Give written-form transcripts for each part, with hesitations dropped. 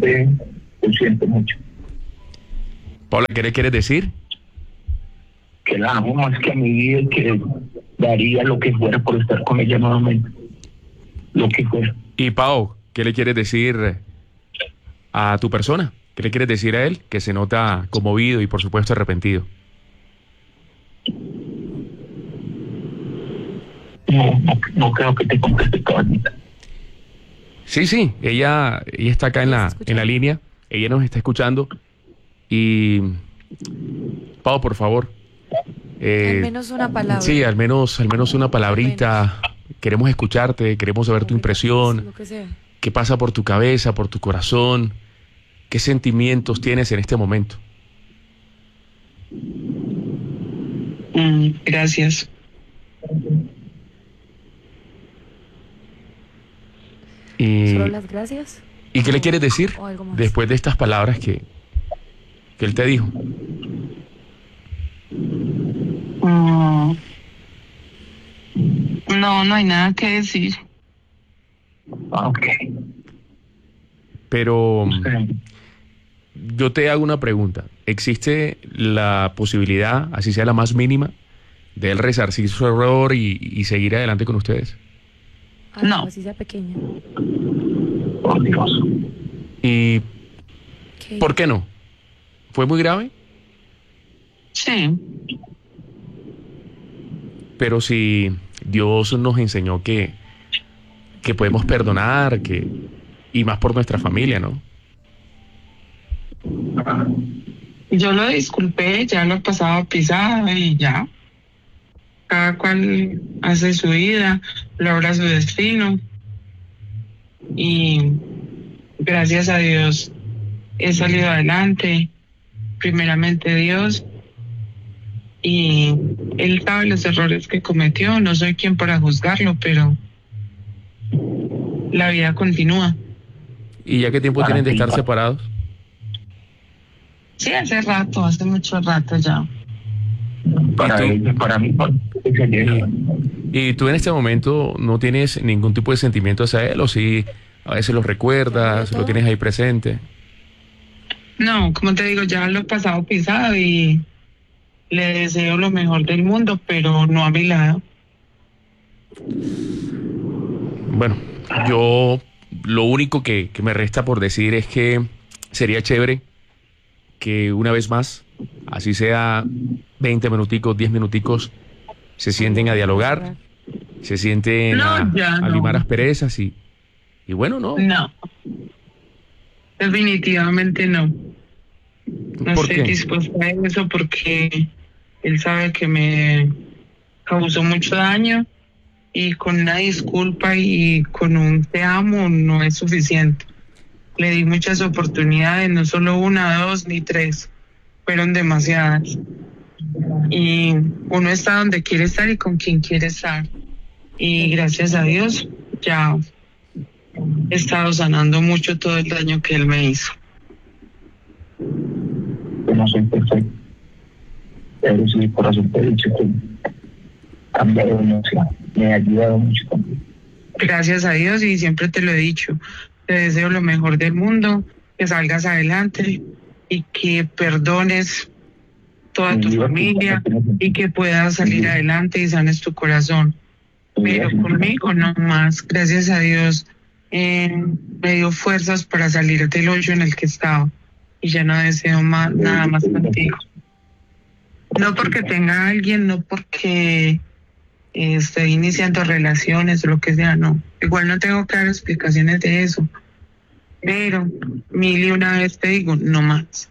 lo siento mucho. Paula, ¿qué le quieres decir? Que la amo más que a mi vida y que daría lo que fuera por estar con ella nuevamente. Lo que fuera. Y Pau, ¿qué le quieres decir a tu persona? ¿Qué le quieres decir a él? Que se nota conmovido y por supuesto arrepentido. No creo que te conteste toda la vida. Sí, ella está acá en la línea, ella nos está escuchando y Pau, por favor. Al menos una palabra. Sí, al menos una palabrita. Queremos escucharte, queremos saber tu impresión. Lo que sea. ¿Qué pasa por tu cabeza, por tu corazón? ¿Qué sentimientos tienes en este momento? Gracias. ¿Solo las gracias? ¿Y qué le quieres decir ¿O algo más? después de estas palabras que él te dijo? No hay nada que decir. Ok. Pero yo te hago una pregunta. ¿Existe la posibilidad, así sea la más mínima, de él resarcir su error y seguir adelante con ustedes? No. Así sea pequeña. Por Dios. ¿Y ¿Qué? por qué no? ¿Fue muy grave? Sí. Pero si Dios nos enseñó que podemos perdonar, y más por nuestra familia, ¿no? Yo lo disculpé, ya lo pasaba pisada y ya. Cada cual hace su vida, logra su destino. Y gracias a Dios he salido adelante. Primeramente Dios. Y él sabe los errores que cometió. No soy quien para juzgarlo, pero la vida continúa. ¿Y ya qué tiempo tienen de estar separados? Sí, hace mucho rato ya. Para ella, para mí, ¿Y tú en este momento no tienes ningún tipo de sentimiento hacia él? ¿O si a veces lo recuerdas, lo tienes ahí presente? No, como te digo, ya lo he pasado pisado y le deseo lo mejor del mundo, pero no a mi lado. Bueno, yo lo único que me resta por decir es que sería chévere que una vez más, así sea 20 minuticos, 10 minuticos, se sienten a dialogar, se sienten a limar asperezas y bueno, ¿no? No, definitivamente no. No ¿Por estoy qué? dispuesta a eso porque él sabe que me causó mucho daño y con una disculpa y con un te amo no es suficiente. Le di muchas oportunidades, no solo una, dos ni tres, fueron demasiadas. Y uno está donde quiere estar y con quien quiere estar. Y gracias a Dios ya he estado sanando mucho todo el daño que él me hizo. Yo no soy perfecto, pero sí, por eso te he dicho que ha cambiado demasiado, me ha ayudado mucho también. Gracias a Dios y siempre te lo he dicho, te deseo lo mejor del mundo, que salgas adelante y que perdones toda tu familia y que puedas salir adelante y sanes tu corazón. Pero conmigo no más, gracias a Dios me dio fuerzas para salir del hoyo en el que estaba y ya no deseo más, nada más contigo. No porque tenga a alguien, no porque estoy iniciando relaciones o lo que sea, no. Igual no tengo que dar explicaciones de eso. Pero mil y una vez te digo, no más.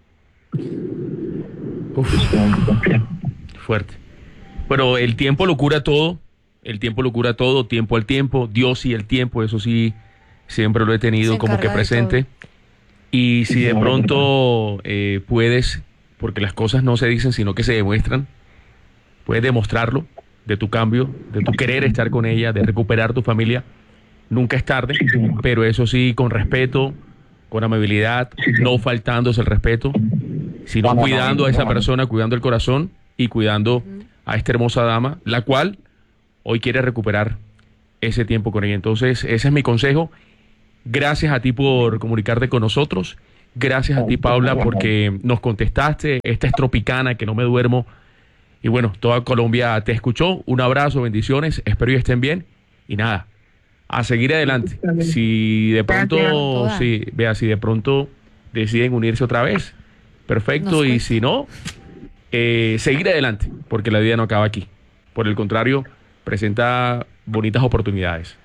Uf, fuerte. Pero el tiempo lo cura todo. El tiempo lo cura todo, tiempo al tiempo. Dios y el tiempo, eso sí, siempre lo he tenido como que presente. Y si de pronto puedes, porque las cosas no se dicen, sino que se demuestran, puedes demostrarlo, de tu cambio, de tu querer estar con ella, de recuperar tu familia. Nunca es tarde, pero eso sí, con respeto, con amabilidad, no faltándose el respeto, sino cuidando a esa persona, cuidando el corazón y cuidando a esta hermosa dama, la cual hoy quiere recuperar ese tiempo con ella. Entonces, ese es mi consejo. Gracias a ti por comunicarte con nosotros. Gracias a ti, Paula, porque nos contestaste. Esta es Tropicana, que no me duermo. Y bueno, toda Colombia te escuchó. Un abrazo, bendiciones. Espero que estén bien. Y nada, a seguir adelante. Si de pronto, si de pronto deciden unirse otra vez, perfecto. Y si no, seguir adelante, porque la vida no acaba aquí. Por el contrario, presenta bonitas oportunidades.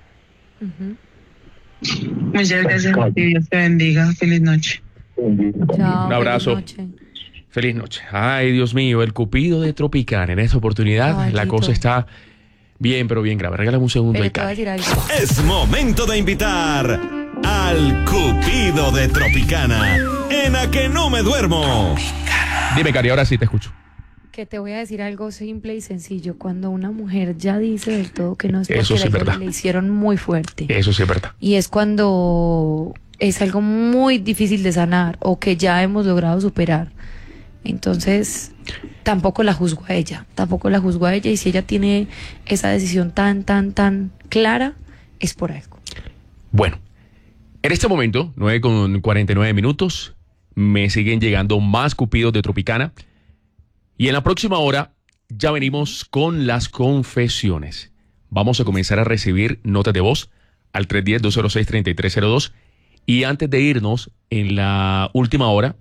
Muchas gracias. Que Dios te bendiga. Feliz noche. Chao, un abrazo. Feliz noche. Ay, Dios mío, el cupido de Tropicana. En esta oportunidad la cosa está bien, pero bien grave. Regálame un segundo. Es momento de invitar al cupido de Tropicana en A Que No Me Duermo. Dime, Cari, ahora sí te escucho. Que te voy a decir algo simple y sencillo. Cuando una mujer ya dice del todo que no es eso sí es verdad. Le hicieron muy fuerte. Eso sí es verdad. Y es cuando es algo muy difícil de sanar o que ya hemos logrado superar. Entonces, tampoco la juzgo a ella. Y si ella tiene esa decisión tan clara, es por algo. Bueno, en este momento, 9:49, me siguen llegando más cupidos de Tropicana. Y en la próxima hora ya venimos con las confesiones. Vamos a comenzar a recibir notas de voz al 310-206-3302. Y antes de irnos, en la última hora,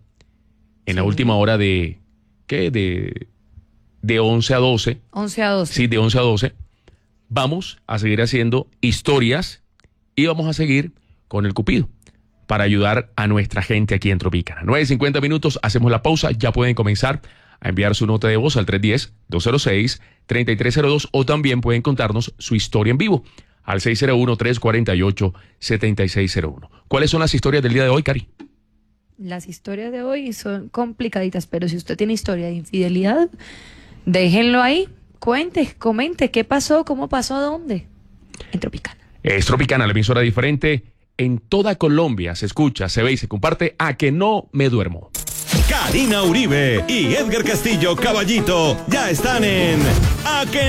de 11 a 12. 11 a 12. Sí, de 11 a 12. Vamos a seguir haciendo historias y vamos a seguir con el cupido para ayudar a nuestra gente aquí en Tropicana. 9:50, hacemos la pausa. Ya pueden comenzar a enviar su nota de voz al 310-206-3302 o también pueden contarnos su historia en vivo al 601-348-7601. ¿Cuáles son las historias del día de hoy, Cari? Las historias de hoy son complicaditas, pero si usted tiene historia de infidelidad, déjenlo ahí, comente qué pasó, cómo pasó, dónde. En Tropicana. Es Tropicana, la emisora diferente. En toda Colombia se escucha, se ve y se comparte A Que No Me Duermo. Karina Uribe y Edgar Castillo Caballito ya están en A Que